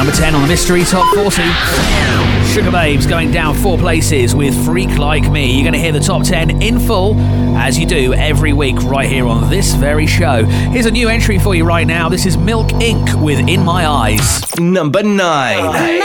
number 10 on the Mystery Top 40. Sugar Babes going down 4 places with Freak Like Me. You're going to hear the top 10 in full, as you do every week right here on this very show. Here's a new entry for you right now. This is Milk Inc. with In My Eyes. Number 9.